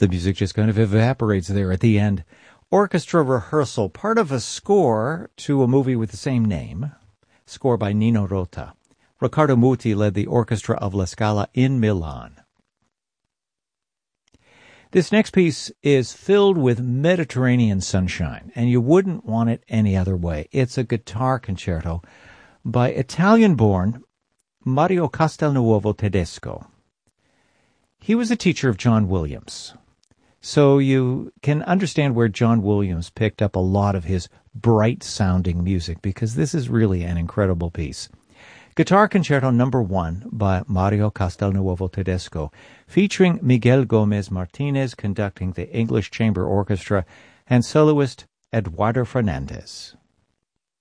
The music just kind of evaporates there at the end. Orchestra rehearsal, part of a score to a movie with the same name, score by Nino Rota. Riccardo Muti led the Orchestra of La Scala in Milan. This next piece is filled with Mediterranean sunshine, and you wouldn't want it any other way. It's a guitar concerto by Italian-born Mario Castelnuovo Tedesco. He was a teacher of John Williams, so you can understand where John Williams picked up a lot of his bright-sounding music, because this is really an incredible piece. Guitar Concerto No. 1 by Mario Castelnuovo Tedesco, featuring Miguel Gomez Martinez conducting the English Chamber Orchestra and soloist Eduardo Fernandez.